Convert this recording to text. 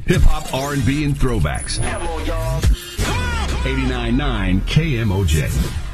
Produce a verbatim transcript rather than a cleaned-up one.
Hip-hop, R and B, and throwbacks. eighty-nine point nine K M O J.